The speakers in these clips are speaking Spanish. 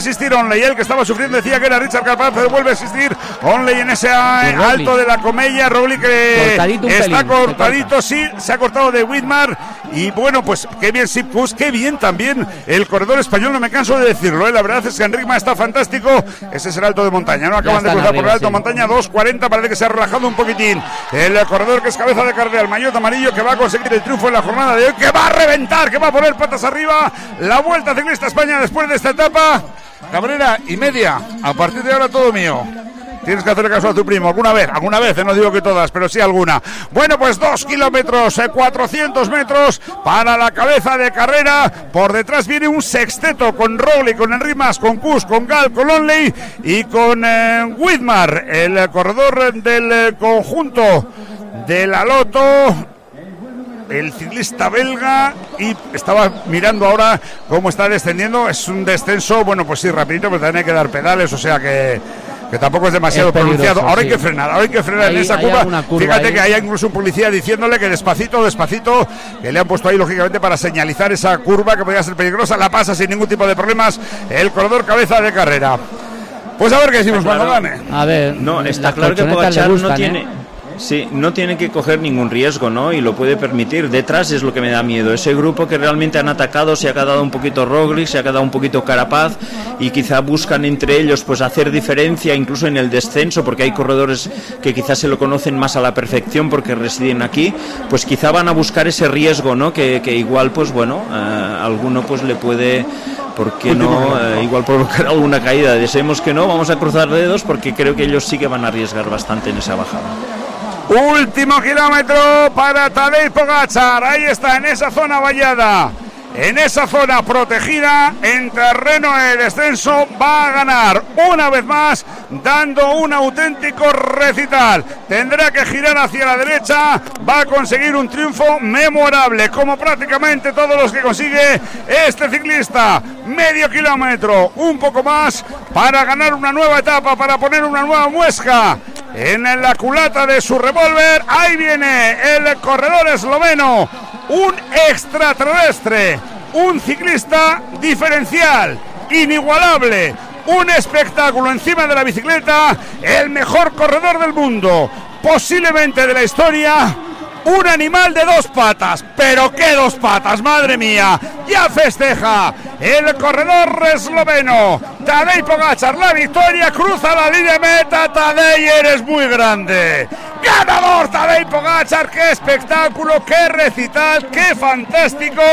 Asistir Onley, el que estaba sufriendo decía que era Richard Carapaz, pero vuelve a asistir Onley en ese alto de la Comella. Roglic que está cortadito, sí, se ha cortado de Whitmar. Y bueno, pues qué bien Sipkus, qué bien también el corredor español, no me canso de decirlo, la verdad es que Enricma está fantástico. Ese es el alto de montaña, no acaban de cruzar por el alto de montaña, 2.40, parece que se ha relajado un poquitín el corredor que es cabeza de carrera, el maillot amarillo, que va a conseguir el triunfo en la jornada de hoy, que va a reventar, que va a poner patas arriba la Vuelta Ciclista España después de esta etapa. Cabrera y media, a partir de ahora todo mío. Tienes que hacerle caso a tu primo, alguna vez, no digo que todas, pero sí alguna. Bueno, pues 2 kilómetros, 400 metros para la cabeza de carrera. Por detrás viene un sexteto con Roglic, con Enric, con Kuss, con Gal, con Onley y con Whitmar, el corredor del conjunto de la Lotto, el ciclista belga. Y estaba mirando ahora cómo está descendiendo. Es un descenso, bueno, pues sí, rapidito, pero también hay que dar pedales, o sea que tampoco es demasiado pronunciado. Ahora sí. Hay que frenar ahí, en esa curva. Fíjate ahí que hay incluso un policía diciéndole que despacito, que le han puesto ahí lógicamente para señalizar esa curva que podría ser peligrosa. La pasa sin ningún tipo de problemas el corredor cabeza de carrera. Pues a ver qué decimos cuando gane. A ver, no, está claro que Pogačar no tiene... Sí, no tiene que coger ningún riesgo, ¿no? Y lo puede permitir. Detrás es lo que me da miedo. Ese grupo que realmente han atacado, se ha quedado un poquito Roglic, se ha quedado un poquito Carapaz, y quizá buscan entre ellos pues hacer diferencia incluso en el descenso, porque hay corredores que quizás se lo conocen más a la perfección porque residen aquí, pues quizá van a buscar ese riesgo, ¿no? Que igual, pues bueno, alguno pues le puede... ¿Por qué no? Igual provocar alguna caída. Deseemos que no, vamos a cruzar dedos porque creo que ellos sí que van a arriesgar bastante en esa bajada. Último kilómetro para Tadej Pogačar. Ahí está, en esa zona vallada, en esa zona protegida, en terreno de descenso, va a ganar una vez más, dando un auténtico recital. Tendrá que girar hacia la derecha, va a conseguir un triunfo memorable, como prácticamente todos los que consigue este ciclista. Medio kilómetro, un poco más, para ganar una nueva etapa, para poner una nueva muesca en la culata de su revólver. Ahí viene el corredor esloveno, un extraterrestre, un ciclista diferencial, inigualable, un espectáculo encima de la bicicleta, el mejor corredor del mundo, posiblemente de la historia. Un animal de 2 patas, pero qué 2 patas, madre mía. Ya festeja el corredor esloveno Tadej Pogačar la victoria, cruza la línea de meta. Tadej, eres muy grande. Ganador Tadej Pogačar, qué espectáculo, qué recital, qué fantástico.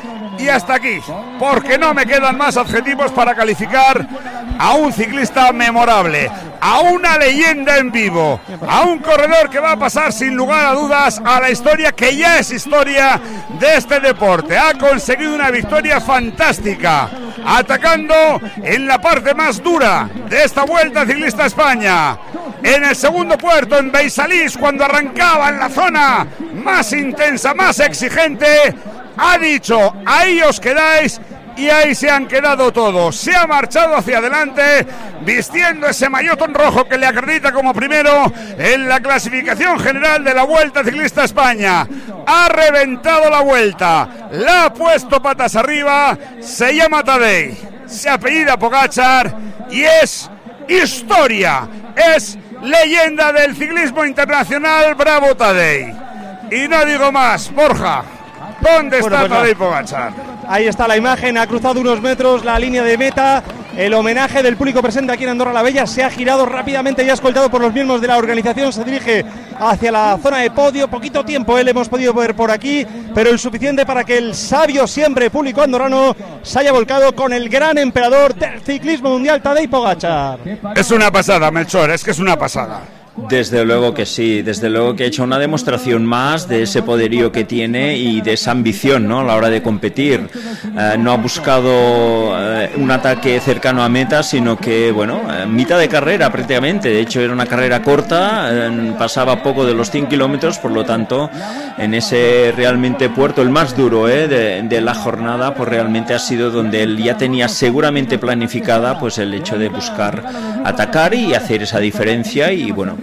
Y hasta aquí, porque no me quedan más adjetivos para calificar a un ciclista memorable, a una leyenda en vivo, a un corredor que va a pasar sin lugar a dudas a la historia, que ya es historia de este deporte. Ha conseguido una victoria fantástica, atacando en la parte más dura de esta Vuelta Ciclista España. En el segundo puerto, en Beisalís, cuando arrancaba en la zona más intensa, más exigente, ha dicho, ahí os quedáis, y ahí se han quedado todos. Se ha marchado hacia adelante, vistiendo ese maillot rojo que le acredita como primero en la clasificación general de la Vuelta Ciclista España. Ha reventado la vuelta, la ha puesto patas arriba, se llama Tadej, se apellida Pogačar y es historia, es leyenda del ciclismo internacional. Bravo Tadej. Y no digo más, Borja, ¿dónde está Tadej Pogačar? Ahí está la imagen, ha cruzado unos metros la línea de meta. El homenaje del público presente aquí en Andorra la Bella, se ha girado rápidamente y escoltado por los miembros de la organización. Se dirige hacia la zona de podio. Poquito tiempo le hemos podido ver por aquí, pero el suficiente para que el sabio siempre público andorrano se haya volcado con el gran emperador del ciclismo mundial, Tadej Pogačar. Es una pasada, Melchor, es que es una pasada. Desde luego que sí, desde luego que ha hecho una demostración más de ese poderío que tiene y de esa ambición, ¿no?, a la hora de competir. No ha buscado un ataque cercano a meta, sino que, bueno, mitad de carrera prácticamente. De hecho, era una carrera corta, pasaba poco de los 100 kilómetros, por lo tanto, en ese realmente puerto, el más duro de la jornada, pues realmente ha sido donde él ya tenía seguramente planificada pues el hecho de buscar atacar y hacer esa diferencia. Y bueno,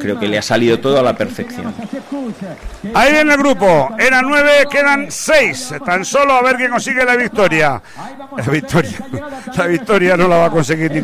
creo que le ha salido todo a la perfección. Ahí viene el grupo, eran 9, quedan 6, tan solo a ver quién consigue la victoria. La victoria no la va a conseguir